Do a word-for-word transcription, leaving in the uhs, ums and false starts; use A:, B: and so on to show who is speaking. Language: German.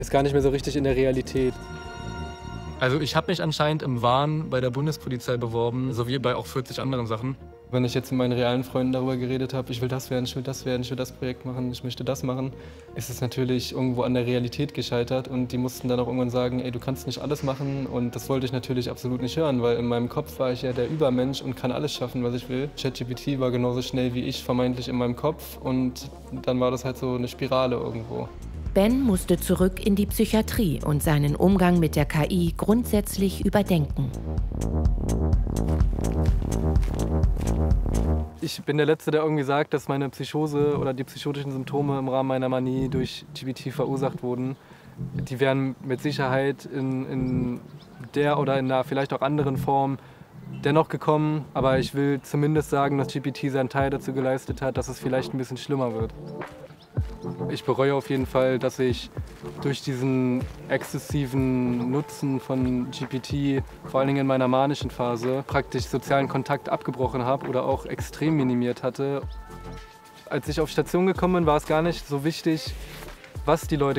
A: Ist gar nicht mehr so richtig in der Realität.
B: Also ich habe mich anscheinend im Wahn bei der Bundespolizei beworben, sowie bei auch vierzig anderen Sachen.
A: Wenn ich jetzt mit meinen realen Freunden darüber geredet habe, ich will das werden, ich will das werden, ich will das Projekt machen, ich möchte das machen, ist es natürlich irgendwo an der Realität gescheitert und die mussten dann auch irgendwann sagen, ey, du kannst nicht alles machen und das wollte ich natürlich absolut nicht hören, weil in meinem Kopf war ich ja der Übermensch und kann alles schaffen, was ich will. ChatGPT war genauso schnell wie ich vermeintlich in meinem Kopf und dann war das halt so eine Spirale irgendwo.
C: Ben musste zurück in die Psychiatrie und seinen Umgang mit der K I grundsätzlich überdenken.
A: Ich bin der Letzte, der irgendwie sagt, dass meine Psychose oder die psychotischen Symptome im Rahmen meiner Manie durch G P T verursacht wurden. Die wären mit Sicherheit in, in der oder in einer vielleicht auch anderen Form dennoch gekommen. Aber ich will zumindest sagen, dass G P T seinen Teil dazu geleistet hat, dass es vielleicht ein bisschen schlimmer wird. Ich bereue auf jeden Fall, dass ich durch diesen exzessiven Nutzen von G P T, vor allen Dingen in meiner manischen Phase, praktisch sozialen Kontakt abgebrochen habe oder auch extrem minimiert hatte. Als ich auf Station gekommen bin, war es gar nicht so wichtig, was die Leute